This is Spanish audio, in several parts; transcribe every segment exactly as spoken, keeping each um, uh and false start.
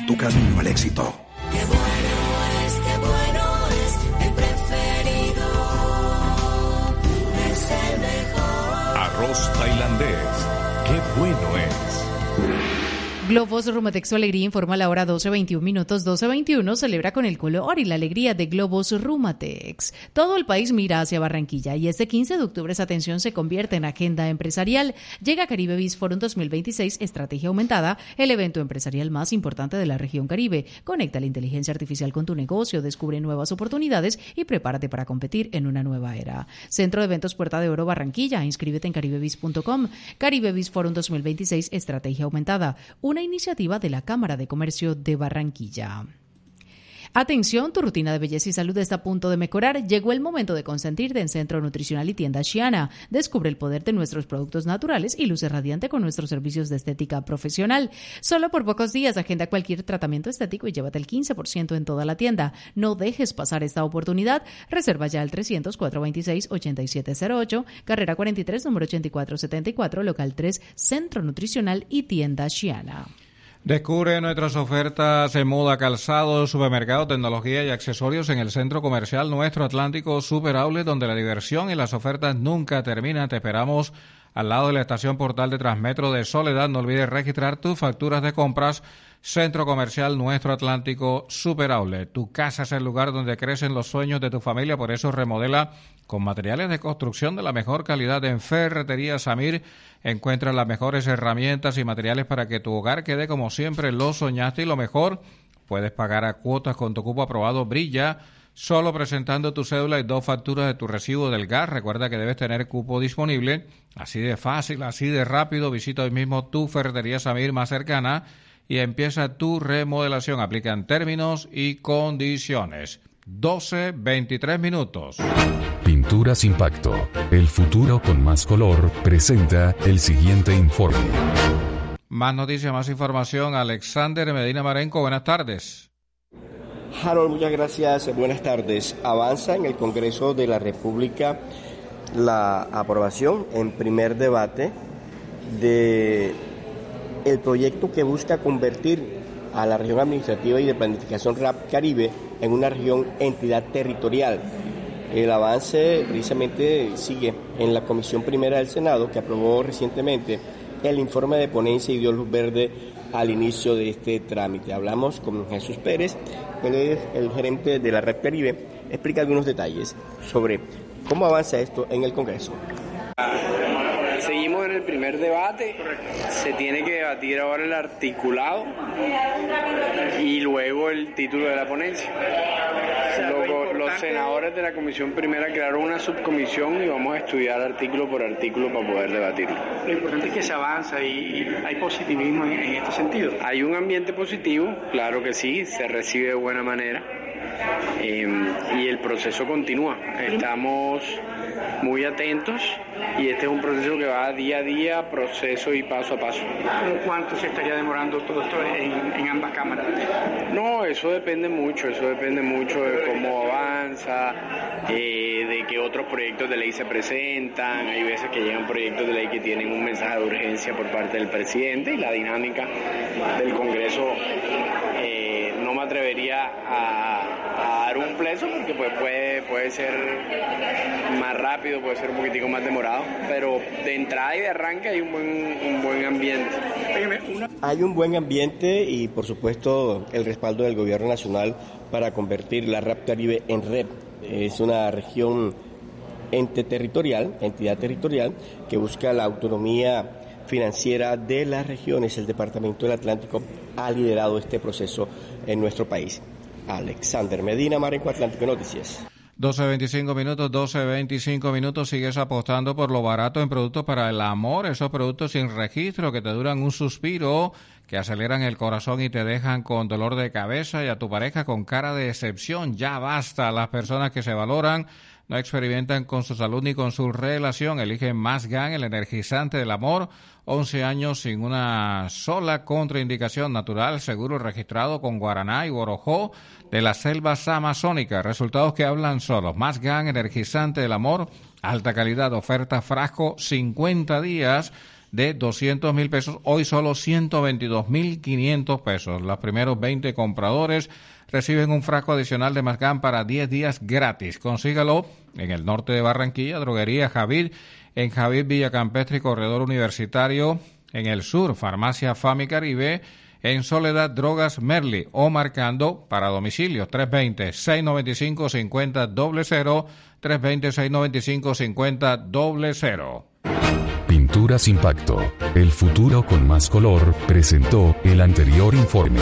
tu camino al éxito. Qué bueno es, qué bueno es, el preferido es el mejor. Arroz tailandés, qué bueno es. Globos Rumatex, su alegría, informa a la hora doce veintiún minutos. doce veintiuno celebra con el color y la alegría de Globos Rumatex. Todo el país mira hacia Barranquilla y este quince de octubre esa atención se convierte en agenda empresarial. Llega Caribe Biz Forum dos mil veintiséis, Estrategia Aumentada, el evento empresarial más importante de la región Caribe. Conecta la inteligencia artificial con tu negocio, descubre nuevas oportunidades y prepárate para competir en una nueva era. Centro de Eventos Puerta de Oro Barranquilla. Inscríbete en caribe biz punto com. Caribe Biz Forum dos mil veintiséis, Estrategia Aumentada. Una iniciativa de la Cámara de Comercio de Barranquilla. Atención, tu rutina de belleza y salud está a punto de mejorar. Llegó el momento de consentirte en Centro Nutricional y Tienda Xiana. Descubre el poder de nuestros productos naturales y luce radiante con nuestros servicios de estética profesional. Solo por pocos días agenda cualquier tratamiento estético y llévate el quince por ciento en toda la tienda. No dejes pasar esta oportunidad. Reserva ya al trescientos, cuatrocientos veintiséis, ochenta y siete cero ocho, carrera cuarenta y tres, número ochenta y cuatro setenta y cuatro, local tres, Centro Nutricional y Tienda Xiana. Descubre nuestras ofertas en moda, calzado, supermercado, tecnología y accesorios en el centro comercial Nuestro Atlántico Super Outlet, donde la diversión y las ofertas nunca terminan. Te esperamos al lado de la estación Portal de Transmetro de Soledad. No olvides registrar tus facturas de compras. Centro Comercial Nuestro Atlántico Super Outlet. Tu casa es el lugar donde crecen los sueños de tu familia, por eso remodela con materiales de construcción de la mejor calidad. En Ferretería Samir encuentra las mejores herramientas y materiales para que tu hogar quede como siempre lo soñaste, y lo mejor, puedes pagar a cuotas con tu cupo aprobado Brilla, solo presentando tu cédula y dos facturas de tu recibo del gas. Recuerda que debes tener cupo disponible. Así de fácil, así de rápido. Visita hoy mismo tu Ferretería Samir más cercana y empieza tu remodelación. Aplican términos y condiciones. doce veintitrés minutos. Pinturas Impacto, el futuro con más color, presenta el siguiente informe. Más noticias, más información. Alexander Medina Marenco, buenas tardes. Harold, muchas gracias. Buenas tardes. Avanza en el Congreso de la República la aprobación en primer debate de el proyecto que busca convertir a la región administrativa y de planificación R A P Caribe en una región entidad territorial. El avance precisamente sigue en la Comisión Primera del Senado, que aprobó recientemente el informe de ponencia y dio luz verde al inicio de este trámite. Hablamos con Jesús Pérez, él es el gerente de la R A P Caribe, explica algunos detalles sobre cómo avanza esto en el Congreso. Seguimos en el primer debate. Se tiene que debatir ahora el articulado y luego el título de la ponencia. Luego, los senadores de la Comisión Primera crearon una subcomisión y vamos a estudiar artículo por artículo para poder debatirlo. Lo importante es que se avanza y hay positivismo en, en este sentido. Hay un ambiente positivo, claro que sí, se recibe de buena manera. Eh, y el proceso continúa. Estamos muy atentos y este es un proceso que va día a día, proceso y paso a paso. ¿Cuánto se estaría demorando todo esto en, en ambas cámaras? No, eso depende mucho, eso depende mucho de cómo avanza, eh, de qué otros proyectos de ley se presentan. Hay veces que llegan proyectos de ley que tienen un mensaje de urgencia por parte del presidente y la dinámica del Congreso. Eh, no me atrevería a, a dar un plazo porque pues puede, puede ser más rápido, puede ser un poquitico más demorado, pero de entrada y de arranque hay un buen, un buen ambiente. Hay un buen ambiente y por supuesto el respaldo del gobierno nacional para convertir la R A P Caribe en R E P. Es una región ente territorial, entidad territorial que busca la autonomía financiera de las regiones. El Departamento del Atlántico ha liderado este proceso en nuestro país. Alexander Medina, Marenco, Atlántico Noticias. doce veinticinco minutos, doce veinticinco minutos. Sigues apostando por lo barato en productos para el amor, esos productos sin registro que te duran un suspiro, que aceleran el corazón y te dejan con dolor de cabeza, y a tu pareja con cara de decepción. Ya basta. Las personas que se valoran no experimentan con su salud ni con su relación. Eligen Más Gan, el energizante del amor. once años sin una sola contraindicación, natural, seguro, registrado con guaraná y borojó de las selvas amazónicas. Resultados que hablan solos. Más Gan, energizante del amor, alta calidad, oferta frasco, cincuenta días. de doscientos mil pesos, hoy solo ciento veintidós mil quinientos pesos. Los primeros veinte compradores reciben un frasco adicional de Mascán para diez días gratis. Consígalo en el norte de Barranquilla, Droguería Javid, en Javid Villacampestre y Corredor Universitario. En el sur, Farmacia Fami Caribe. En Soledad, Drogas Merli, o marcando para domicilio tres dos cero, seis nueve cinco, cinco cero cero cero, tres dos cero, seis nueve cinco, cinco cero cero. Pinturas Impacto, el futuro con más color, presentó el anterior informe.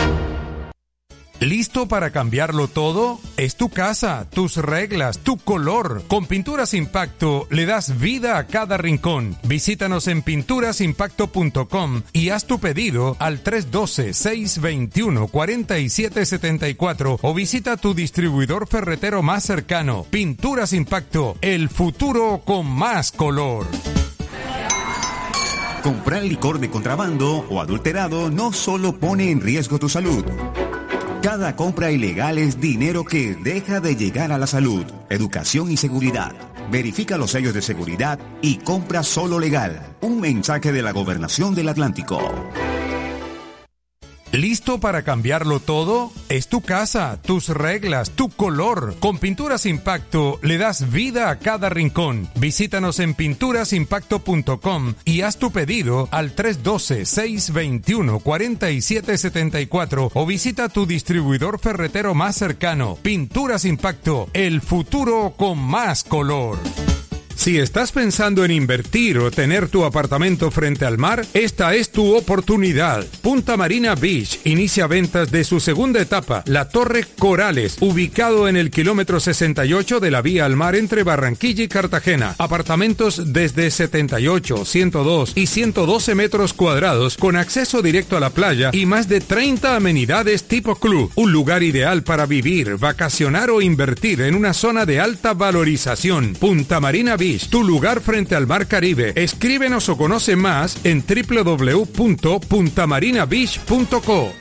¿Listo para cambiarlo todo? Es tu casa, tus reglas, tu color. Con Pinturas Impacto le das vida a cada rincón. Visítanos en pinturas impacto punto com y haz tu pedido al tres uno dos, seis dos uno, cuatro siete siete cuatro o visita tu distribuidor ferretero más cercano. Pinturas Impacto, el futuro con más color. Comprar licor de contrabando o adulterado no solo pone en riesgo tu salud. Cada compra ilegal es dinero que deja de llegar a la salud, educación y seguridad. Verifica los sellos de seguridad y compra solo legal. Un mensaje de la Gobernación del Atlántico. ¿Listo para cambiarlo todo? Es tu casa, tus reglas, tu color. Con Pinturas Impacto le das vida a cada rincón. Visítanos en pinturas impacto punto com y haz tu pedido al tres uno dos, seis dos uno, cuatro siete siete cuatro o visita tu distribuidor ferretero más cercano. Pinturas Impacto, el futuro con más color. Si estás pensando en invertir o tener tu apartamento frente al mar, esta es tu oportunidad. Punta Marina Beach inicia ventas de su segunda etapa, la Torre Corales, ubicado en el kilómetro sesenta y ocho de la vía al mar entre Barranquilla y Cartagena. Apartamentos desde setenta y ocho, ciento dos y ciento doce metros cuadrados con acceso directo a la playa y más de treinta amenidades tipo club. Un lugar ideal para vivir, vacacionar o invertir en una zona de alta valorización. Punta Marina Beach, tu lugar frente al mar Caribe. Escríbenos o conoce más en doble u doble u doble u punto punta marina beach punto co.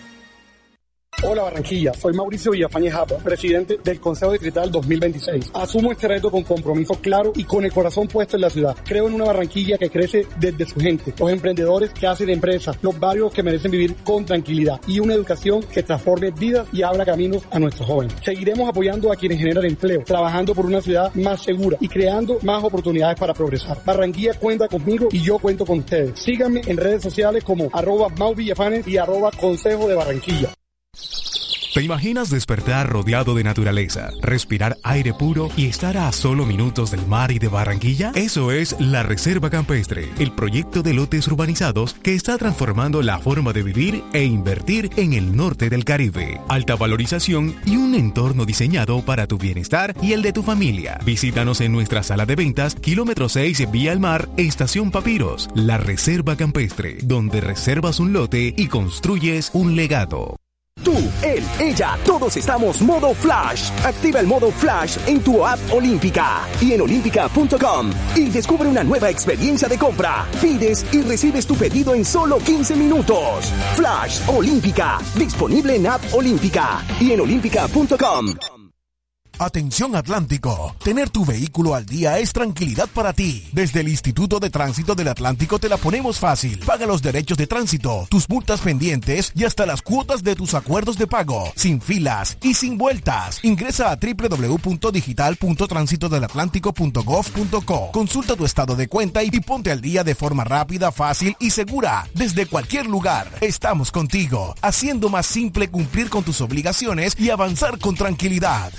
Hola Barranquilla, soy Mauricio Villafañe Japa, presidente del Consejo Distrital dos mil veintiséis. Asumo este reto con compromiso claro y con el corazón puesto en la ciudad. Creo en una Barranquilla que crece desde su gente, los emprendedores que hacen empresas, los barrios que merecen vivir con tranquilidad y una educación que transforme vidas y abra caminos a nuestros jóvenes. Seguiremos apoyando a quienes generan empleo, trabajando por una ciudad más segura y creando más oportunidades para progresar. Barranquilla cuenta conmigo y yo cuento con ustedes. Síganme en redes sociales como arroba Mau Villafanes y arroba Consejo de Barranquilla. ¿Te imaginas despertar rodeado de naturaleza, respirar aire puro y estar a solo minutos del mar y de Barranquilla? Eso es La Reserva Campestre, el proyecto de lotes urbanizados que está transformando la forma de vivir e invertir en el norte del Caribe. Alta valorización y un entorno diseñado para tu bienestar y el de tu familia. Visítanos en nuestra sala de ventas, kilómetro seis, Vía al Mar, Estación Papiros. La Reserva Campestre, donde reservas un lote y construyes un legado. Tú, él, ella, todos estamos modo Flash. Activa el modo Flash en tu app Olímpica y en olímpica punto com y descubre una nueva experiencia de compra. Pides y recibes tu pedido en solo quince minutos. Flash Olímpica, disponible en app Olímpica y en olímpica punto com. Atención Atlántico, tener tu vehículo al día es tranquilidad para ti. Desde el Instituto de Tránsito del Atlántico te la ponemos fácil. Paga los derechos de tránsito, tus multas pendientes y hasta las cuotas de tus acuerdos de pago, sin filas y sin vueltas. Ingresa a doble u doble u doble u punto digital punto tránsito del atlántico punto gov punto co. Consulta tu estado de cuenta y ponte al día de forma rápida, fácil y segura. Desde cualquier lugar, estamos contigo, haciendo más simple cumplir con tus obligaciones y avanzar con tranquilidad.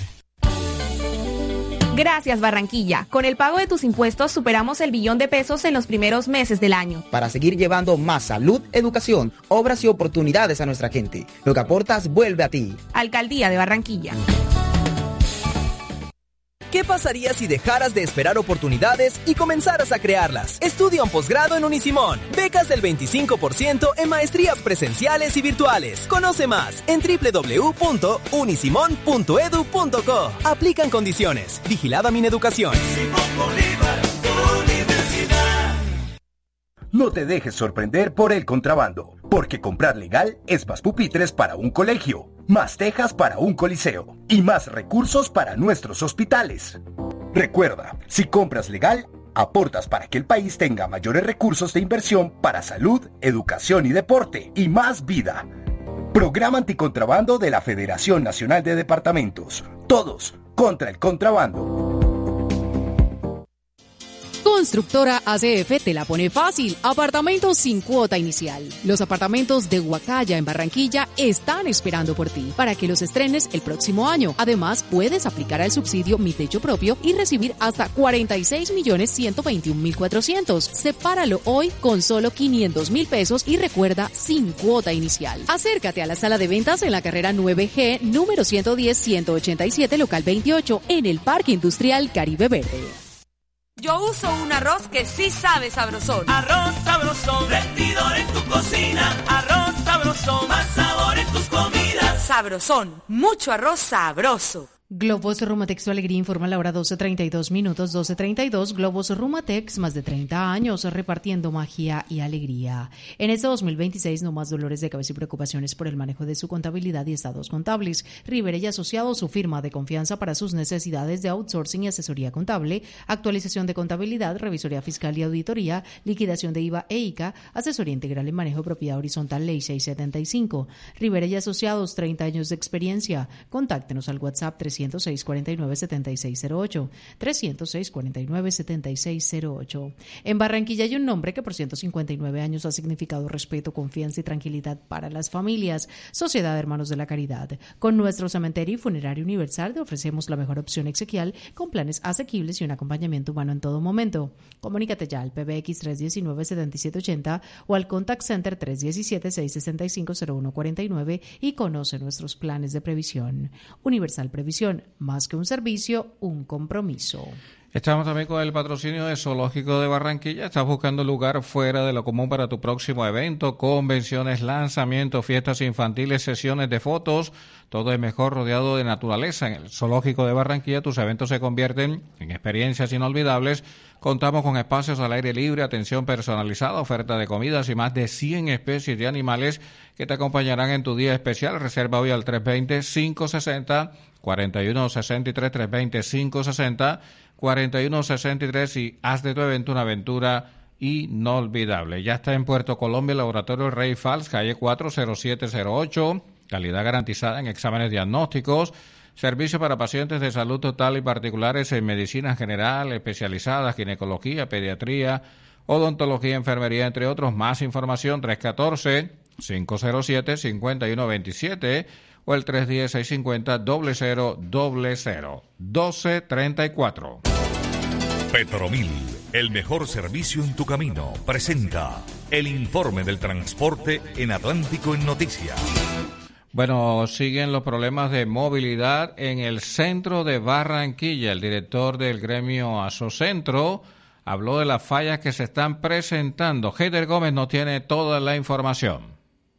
Gracias Barranquilla. Con el pago de tus impuestos superamos el billón de pesos en los primeros meses del año. Para seguir llevando más salud, educación, obras y oportunidades a nuestra gente. Lo que aportas vuelve a ti. Alcaldía de Barranquilla. ¿Qué pasaría si dejaras de esperar oportunidades y comenzaras a crearlas? Estudia un posgrado en Unisimón. Becas del veinticinco por ciento en maestrías presenciales y virtuales. Conoce más en doble u doble u doble u punto unisimón punto edu punto co. Aplican condiciones. Vigilada Mineducación. No te dejes sorprender por el contrabando, porque comprar legal es más pupitres para un colegio, más tejas para un coliseo y más recursos para nuestros hospitales. Recuerda, si compras legal, Aportas para que el país tenga mayores recursos de inversión para salud, educación y deporte, y más vida. Programa Anticontrabando de la Federación Nacional de Departamentos. Todos contra el contrabando. Constructora A C F te la pone fácil. Apartamentos sin cuota inicial. Los apartamentos de Huacaya en Barranquilla están esperando por ti para que los estrenes el próximo año. Además, puedes aplicar al subsidio Mi Techo Propio y recibir hasta cuarenta y seis millones ciento veintiún mil cuatrocientos. Sepáralo hoy con solo quinientos mil pesos y recuerda, sin cuota inicial. Acércate a la sala de ventas en la carrera nueve G, número ciento diez, ciento ochenta y siete, local veintiocho, en el Parque Industrial Caribe Verde. Yo uso un arroz que sí sabe sabrosón. Arroz sabrosón, rendidor en tu cocina. Arroz sabrosón, más sabor en tus comidas. Sabrosón, mucho arroz sabroso. Globos Rumatex, tu alegría, informa a la hora doce treinta y dos minutos, doce treinta y dos. Globos Rumatex, más de treinta años repartiendo magia y alegría. En este dos mil veintiséis, no más dolores de cabeza y preocupaciones por el manejo de su contabilidad y estados contables. Rivera y Asociados, su firma de confianza para sus necesidades de outsourcing y asesoría contable, actualización de contabilidad, revisoría fiscal y auditoría, liquidación de I V A e I C A, asesoría integral en manejo de propiedad horizontal, ley seiscientos setenta y cinco. Rivera y Asociados, treinta años de experiencia. Contáctenos al WhatsApp trescientos seis, cuarenta y nueve, setenta y seis cero ocho, trescientos seis, cuarenta y nueve, setenta y seis cero ocho. En Barranquilla hay un nombre que por ciento cincuenta y nueve años ha significado respeto, confianza y tranquilidad para las familias. Sociedad de Hermanos de la Caridad. Con nuestro cementerio y funerario universal te ofrecemos la mejor opción exequial con planes asequibles y un acompañamiento humano en todo momento. Comunícate ya al P B X tres uno nueve, siete siete ocho cero o al Contact Center tres uno siete, seis seis cinco, cero uno cuatro nueve y conoce nuestros planes de previsión. Universal Previsión. Más que un servicio, un compromiso. Estamos también con el patrocinio de Zoológico de Barranquilla. Estás buscando lugar fuera de lo común para tu próximo evento, convenciones, lanzamientos, fiestas infantiles, sesiones de fotos. Todo es mejor rodeado de naturaleza. En el Zoológico de Barranquilla tus eventos se convierten en experiencias inolvidables. Contamos con espacios al aire libre, atención personalizada, oferta de comidas y más de cien especies de animales que te acompañarán en tu día especial. Reserva hoy al tres dos cero, cinco seis cero, cuatro uno seis tres, tres dos cero, cinco seis cero, cuatro uno seis tres y haz de tu evento una aventura inolvidable. Ya está en Puerto Colombia el Laboratorio Rey Fals, calle cuatro cero siete cero ocho, calidad garantizada en exámenes diagnósticos, servicio para pacientes de salud total y particulares en medicina general, especializadas, ginecología, pediatría, odontología, enfermería, entre otros. Más información tres uno cuatro, cinco cero siete, cinco uno dos siete o el tres uno cero, seis cinco cero, cero cero cero. doce treinta y cuatro. Petromil, el mejor servicio en tu camino, presenta el informe del transporte en Atlántico en Noticias. Bueno, siguen los problemas de movilidad en el centro de Barranquilla. El director del gremio Asocentro habló de las fallas que se están presentando. Heider Gómez nos tiene toda la información.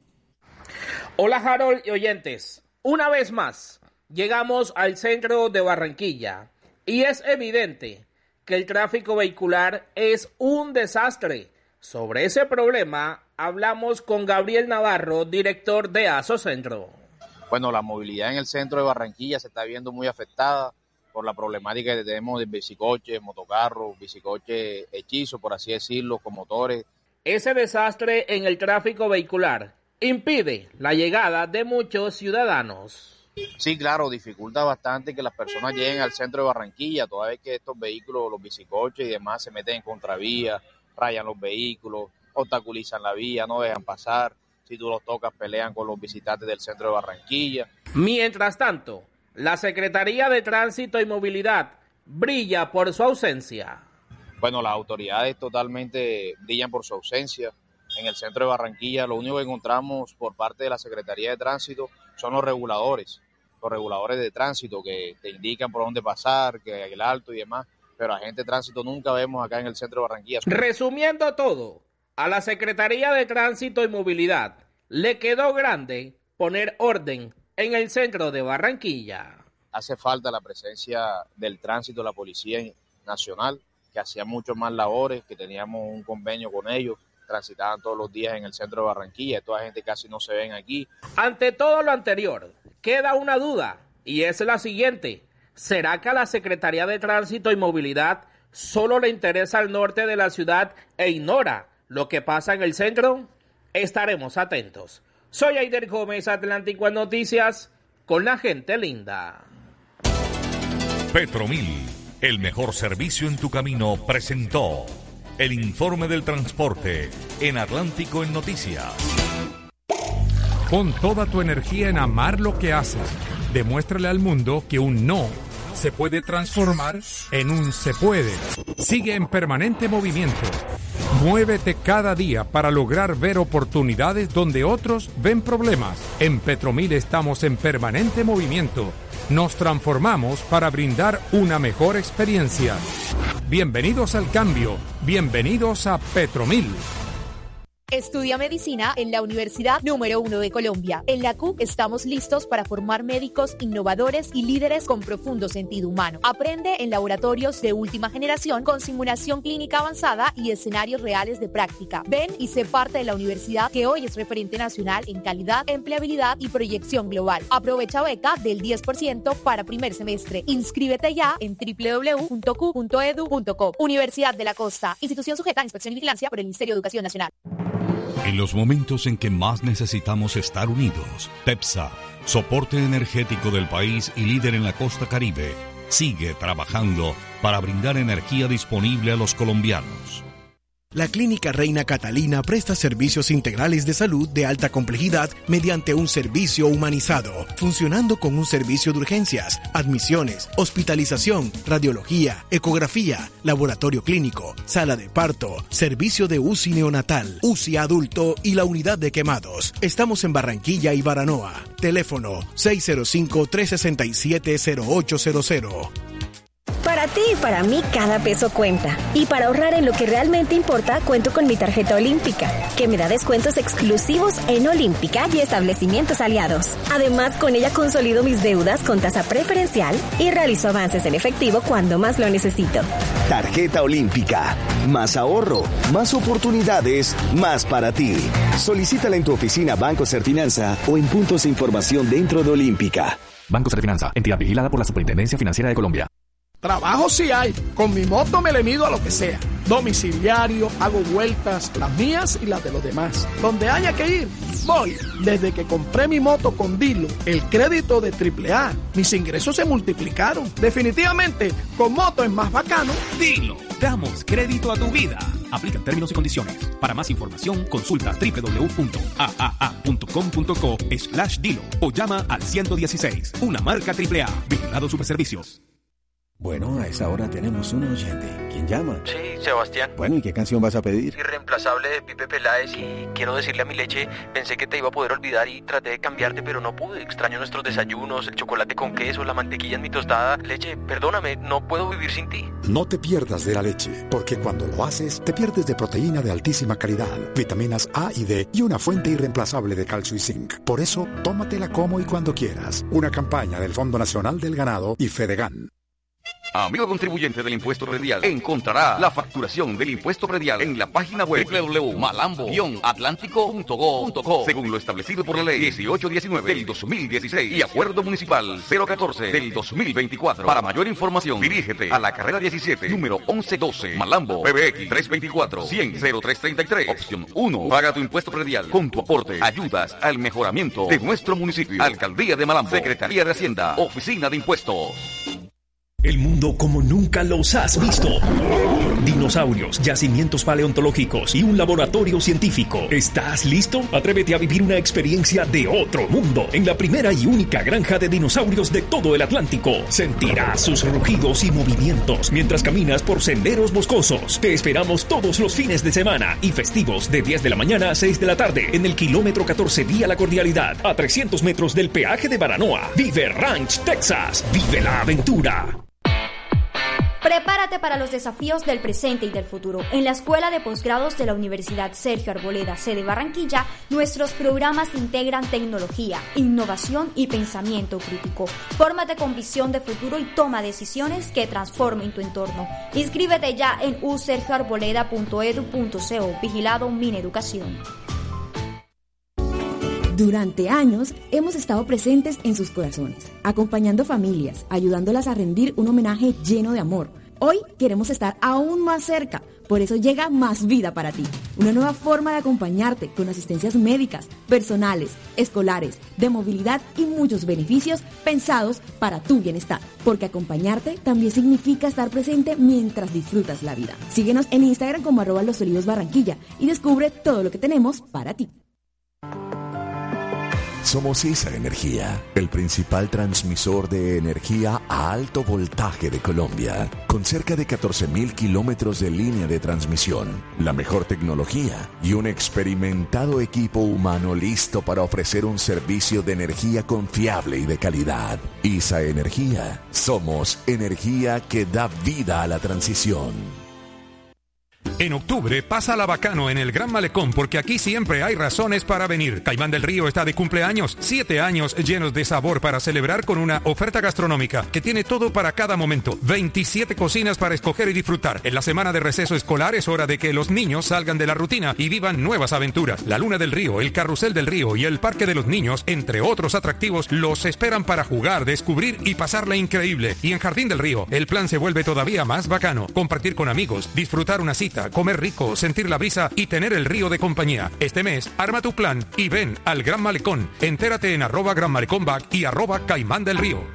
Hola Harold y oyentes, una vez más llegamos al centro de Barranquilla y es evidente que el tráfico vehicular es un desastre. Sobre ese problema hablamos con Gabriel Navarro, director de Asocentro. Bueno, la movilidad en el centro de Barranquilla se está viendo muy afectada por la problemática que tenemos de bicicoches, motocarros, bicicoches hechizos, por así decirlo, con motores. Ese desastre en el tráfico vehicular impide la llegada de muchos ciudadanos. Sí, claro, dificulta bastante que las personas lleguen al centro de Barranquilla, toda vez que estos vehículos, los bicicoches y demás, se meten en contravía, rayan los vehículos, obstaculizan la vía, no dejan pasar. Si tú los tocas, pelean con los visitantes del centro de Barranquilla. Mientras tanto, la Secretaría de Tránsito y Movilidad brilla por su ausencia. Bueno, las autoridades totalmente brillan por su ausencia. En el centro de Barranquilla lo único que encontramos por parte de la Secretaría de Tránsito son los reguladores, los reguladores de tránsito que te indican por dónde pasar, que hay el alto y demás, pero agente de tránsito nunca vemos acá en el centro de Barranquilla. Resumiendo todo, a la Secretaría de Tránsito y Movilidad le quedó grande poner orden en el centro de Barranquilla. Hace falta la presencia del tránsito de la Policía Nacional, que hacía mucho más labores, que teníamos un convenio con ellos, transitaban todos los días en el centro de Barranquilla, toda la gente casi no se ven aquí. Ante todo lo anterior, queda una duda, y es la siguiente: ¿será que a la Secretaría de Tránsito y Movilidad solo le interesa el norte de la ciudad e ignora lo que pasa en el centro? Estaremos atentos. Soy Aider Gómez, Atlántico en Noticias, con la gente linda. Petromil, el mejor servicio en tu camino, presentó el informe del transporte en Atlántico en Noticias. Pon toda tu energía en amar lo que haces. Demuéstrale al mundo que un no se puede transformar en un se puede. Sigue en permanente movimiento. Muévete cada día para lograr ver oportunidades donde otros ven problemas. En Petromil estamos en permanente movimiento. Nos transformamos para brindar una mejor experiencia. Bienvenidos al cambio. Bienvenidos a Petromil. Estudia medicina en la Universidad número uno de Colombia. En la C U estamos listos para formar médicos innovadores y líderes con profundo sentido humano. Aprende en laboratorios de última generación con simulación clínica avanzada y escenarios reales de práctica. Ven y sé parte de la universidad que hoy es referente nacional en calidad, empleabilidad y proyección global. Aprovecha beca del diez por ciento para primer semestre. Inscríbete ya en doble u doble u doble u punto q punto e d u punto co. Universidad de la Costa. Institución sujeta a inspección y vigilancia por el Ministerio de Educación Nacional. En los momentos en que más necesitamos estar unidos, TEPSA, soporte energético del país y líder en la costa Caribe, sigue trabajando para brindar energía disponible a los colombianos. La Clínica Reina Catalina presta servicios integrales de salud de alta complejidad mediante un servicio humanizado, funcionando con un servicio de urgencias, admisiones, hospitalización, radiología, ecografía, laboratorio clínico, sala de parto, servicio de U C I neonatal, U C I adulto y la unidad de quemados. Estamos en Barranquilla y Baranoa. Teléfono seis cero cinco, tres seis siete, cero ocho cero cero. Para ti y para mí cada peso cuenta. Y para ahorrar en lo que realmente importa, cuento con mi tarjeta Olímpica, que me da descuentos exclusivos en Olímpica y establecimientos aliados. Además, con ella consolido mis deudas con tasa preferencial y realizo avances en efectivo cuando más lo necesito. Tarjeta Olímpica. Más ahorro, más oportunidades, más para ti. Solicítala en tu oficina Banco Serfinanza o en puntos de información dentro de Olímpica. Banco Serfinanza, entidad vigilada por la Superintendencia Financiera de Colombia. Trabajo sí hay. Con mi moto me le mido a lo que sea. Domiciliario, hago vueltas, las mías y las de los demás. Donde haya que ir, voy. Desde que compré mi moto con Dilo, el crédito de triple A, mis ingresos se multiplicaron. Definitivamente, con moto es más bacano. Dilo, damos crédito a tu vida. Aplica términos y condiciones. Para más información, consulta doble u doble u doble u punto a a a punto com punto co slash Dilo o llama al ciento dieciséis, una marca triple A. Vigilado Superservicios. Bueno, a esa hora tenemos un oyente. ¿Quién llama? Sí, Sebastián. Bueno, ¿y qué canción vas a pedir? Irreemplazable de Pipe Peláez y quiero decirle a mi leche, pensé que te iba a poder olvidar y traté de cambiarte, pero no pude. Extraño nuestros desayunos, el chocolate con queso, la mantequilla en mi tostada. Leche, perdóname, no puedo vivir sin ti. No te pierdas de la leche, porque cuando lo haces, te pierdes de proteína de altísima calidad, vitaminas A y D y una fuente irreemplazable de calcio y zinc. Por eso, tómatela como y cuando quieras. Una campaña del Fondo Nacional del Ganado y Fedegan. Amigo contribuyente del impuesto predial, encontrará la facturación del impuesto predial en la página web doble u doble u doble u punto malambo guion atlántico punto go punto co, según lo establecido por la ley dieciocho diecinueve del dos mil dieciséis y acuerdo municipal cero catorce del dos mil veinticuatro. Para mayor información, dirígete a la carrera diecisiete, número once doce, Malambo, P B X tres veinticuatro, cien, cero tres treinta y tres, opción uno. Paga tu impuesto predial. Con tu aporte ayudas al mejoramiento de nuestro municipio. Alcaldía de Malambo, Secretaría de Hacienda, Oficina de Impuestos. El mundo como nunca los has visto. Dinosaurios, yacimientos paleontológicos y un laboratorio científico. ¿Estás listo? Atrévete a vivir una experiencia de otro mundo en la primera y única granja de dinosaurios de todo el Atlántico. Sentirás sus rugidos y movimientos mientras caminas por senderos boscosos. Te esperamos todos los fines de semana y festivos de diez de la mañana a seis de la tarde en el kilómetro catorce vía La Cordialidad, a trescientos metros del peaje de Baranoa. Vive Ranch, Texas. Vive la aventura. Prepárate para los desafíos del presente y del futuro. En la Escuela de Posgrados de la Universidad Sergio Arboleda, sede Barranquilla, nuestros programas integran tecnología, innovación y pensamiento crítico. Fórmate con visión de futuro y toma decisiones que transformen tu entorno. Inscríbete ya en u sergio arboleda punto e d u punto co. Vigilado Mineducación. Durante años hemos estado presentes en sus corazones, acompañando familias, ayudándolas a rendir un homenaje lleno de amor, Hoy queremos estar aún más cerca, por eso llega Más Vida para ti, una nueva forma de acompañarte con asistencias médicas, personales, escolares, de movilidad y muchos beneficios pensados para tu bienestar, porque acompañarte también significa estar presente mientras disfrutas la vida. Síguenos en Instagram como arroba Los Olivos Barranquilla y descubre todo lo que tenemos para ti. Somos esa energía, el principal transmisor de energía a alto voltaje de Colombia, con cerca de catorce mil kilómetros de línea de transmisión, la mejor tecnología y un experimentado equipo humano listo para ofrecer un servicio de energía confiable y de calidad. I S A Energía, somos energía que da vida a la transición. En octubre, pásala bacano en el Gran Malecón porque aquí siempre hay razones para venir. Caimán del Río está de cumpleaños, siete años llenos de sabor para celebrar con una oferta gastronómica que tiene todo para cada momento. veintisiete cocinas para escoger y disfrutar. En la semana de receso escolar es hora de que los niños salgan de la rutina y vivan nuevas aventuras. La Luna del Río, el Carrusel del Río y el Parque de los Niños, entre otros atractivos, los esperan para jugar, descubrir y pasarla increíble. Y en Jardín del Río, el plan se vuelve todavía más bacano. Compartir con amigos, disfrutar una cita, comer rico, sentir la brisa y tener el río de compañía. Este mes, arma tu plan y ven al Gran Malecón. Entérate en arroba Gran Malecón Back y arroba Caimán del Río.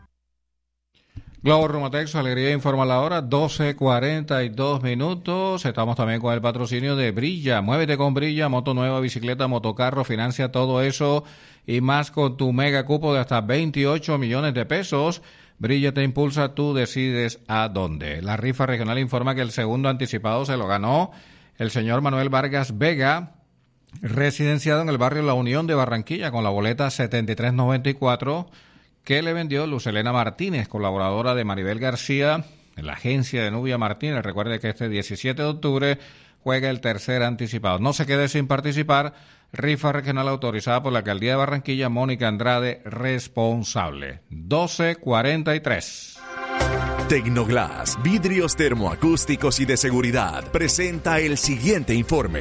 Globo Rumotex, alegría informa la hora, doce cuarenta y dos minutos. Estamos también con el patrocinio de Brilla. Muévete con Brilla, moto nueva, bicicleta, motocarro, financia todo eso y más con tu mega cupo de hasta veintiocho millones de pesos. Brilla te impulsa, tú decides a dónde. La rifa regional informa que el segundo anticipado se lo ganó el señor Manuel Vargas Vega, residenciado en el barrio La Unión de Barranquilla, con la boleta setenta y tres noventa y cuatro que le vendió Luz Elena Martínez, colaboradora de Maribel García, en la agencia de Nubia Martínez. Recuerde que este diecisiete de octubre juega el tercer anticipado. No se quede sin participar. Rifa regional autorizada por la Alcaldía de Barranquilla, Mónica Andrade, responsable. doce cuarenta y tres. Tecnoglass, vidrios termoacústicos y de seguridad, presenta el siguiente informe.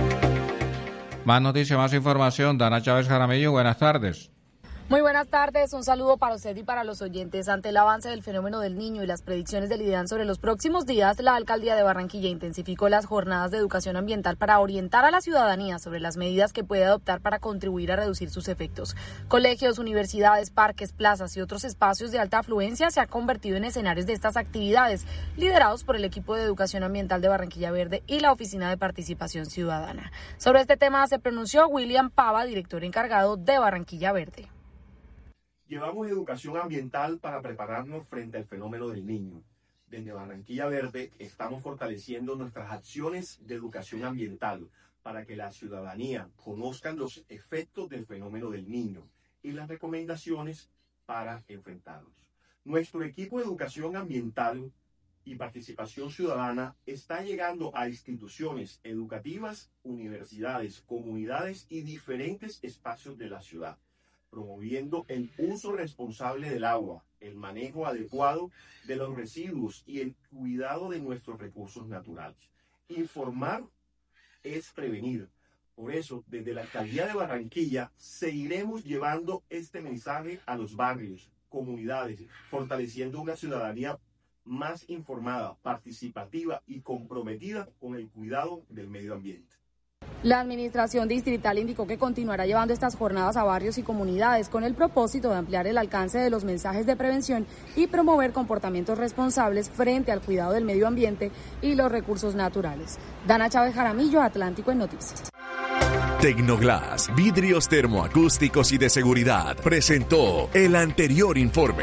Más noticias, más información. Dana Chávez Jaramillo, buenas tardes. Muy buenas tardes, un saludo para usted y para los oyentes. Ante el avance del fenómeno del Niño y las predicciones del IDEAN sobre los próximos días, la Alcaldía de Barranquilla intensificó las jornadas de educación ambiental para orientar a la ciudadanía sobre las medidas que puede adoptar para contribuir a reducir sus efectos. Colegios, universidades, parques, plazas y otros espacios de alta afluencia se han convertido en escenarios de estas actividades, liderados por el equipo de educación ambiental de Barranquilla Verde y la Oficina de Participación Ciudadana. Sobre este tema se pronunció William Pava, director encargado de Barranquilla Verde. Llevamos educación ambiental para prepararnos frente al fenómeno del Niño. Desde Barranquilla Verde estamos fortaleciendo nuestras acciones de educación ambiental para que la ciudadanía conozca los efectos del fenómeno del Niño y las recomendaciones para enfrentarlos. Nuestro equipo de educación ambiental y participación ciudadana está llegando a instituciones educativas, universidades, comunidades y diferentes espacios de la ciudad, promoviendo el uso responsable del agua, el manejo adecuado de los residuos y el cuidado de nuestros recursos naturales. Informar es prevenir. Por eso, desde la Alcaldía de Barranquilla, seguiremos llevando este mensaje a los barrios, comunidades, fortaleciendo una ciudadanía más informada, participativa y comprometida con el cuidado del medio ambiente. La administración distrital indicó que continuará llevando estas jornadas a barrios y comunidades con el propósito de ampliar el alcance de los mensajes de prevención y promover comportamientos responsables frente al cuidado del medio ambiente y los recursos naturales. Dana Chávez Jaramillo, Atlántico en Noticias. Tecnoglass, vidrios termoacústicos y de seguridad, presentó el anterior informe.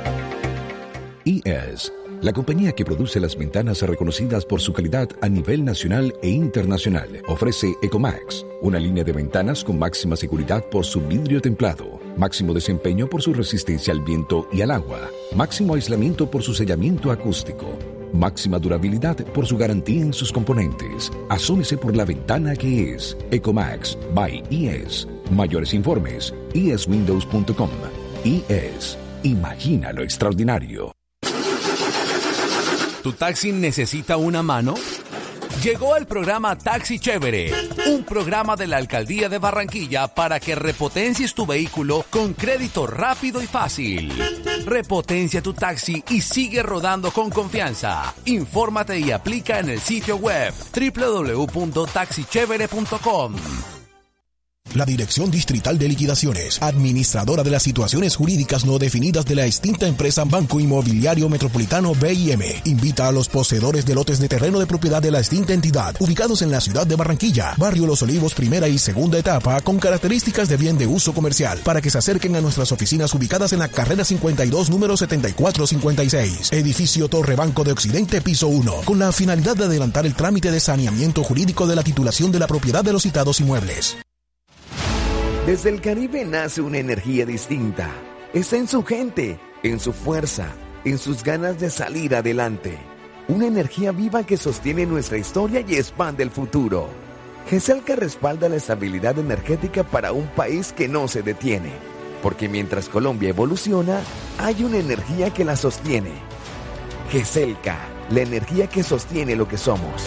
I E S, la compañía que produce las ventanas reconocidas por su calidad a nivel nacional e internacional, ofrece Ecomax, una línea de ventanas con máxima seguridad por su vidrio templado, máximo desempeño por su resistencia al viento y al agua, máximo aislamiento por su sellamiento acústico, máxima durabilidad por su garantía en sus componentes. Asómese por la ventana que es Ecomax by I E S. Mayores informes, i e s windows punto com. I E S. Imagina lo extraordinario. ¿Tu taxi necesita una mano? Llegó el programa Taxi Chévere, un programa de la Alcaldía de Barranquilla para que repotencies tu vehículo con crédito rápido y fácil. Repotencia tu taxi y sigue rodando con confianza. Infórmate y aplica en el sitio web doble u doble u doble u punto taxi chévere punto com. La Dirección Distrital de Liquidaciones, administradora de las situaciones jurídicas no definidas de la extinta empresa Banco Inmobiliario Metropolitano B I M, invita a los poseedores de lotes de terreno de propiedad de la extinta entidad, ubicados en la ciudad de Barranquilla, barrio Los Olivos, primera y segunda etapa, con características de bien de uso comercial, para que se acerquen a nuestras oficinas ubicadas en la carrera cincuenta y dos, número setenta y cuatro cincuenta y seis, edificio Torre Banco de Occidente, piso uno, con la finalidad de adelantar el trámite de saneamiento jurídico de la titulación de la propiedad de los citados inmuebles. Desde el Caribe nace una energía distinta. Está en su gente, en su fuerza, en sus ganas de salir adelante. Una energía viva que sostiene nuestra historia y expande el futuro. GESELCA respalda la estabilidad energética para un país que no se detiene. Porque mientras Colombia evoluciona, hay una energía que la sostiene. GESELCA, la energía que sostiene lo que somos.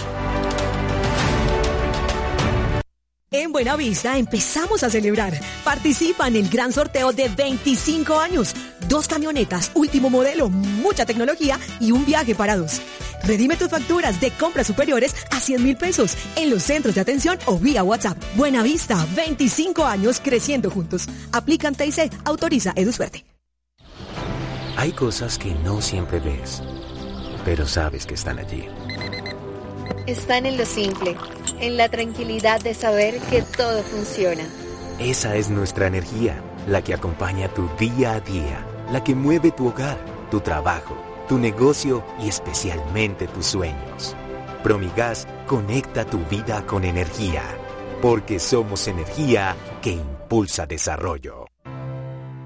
En Buenavista empezamos a celebrar. Participa en el gran sorteo de veinticinco años. Dos camionetas, último modelo, mucha tecnología y un viaje para dos. Redime tus facturas de compras superiores a cien mil pesos en los centros de atención o vía WhatsApp. Buenavista, veinticinco años creciendo juntos. Aplican T I C, autoriza EduSuerte. Hay cosas que no siempre ves, pero sabes que están allí. Están en lo simple, en la tranquilidad de saber que todo funciona. Esa es nuestra energía, la que acompaña tu día a día, la que mueve tu hogar, tu trabajo, tu negocio y especialmente tus sueños. Promigas conecta tu vida con energía, porque somos energía que impulsa desarrollo.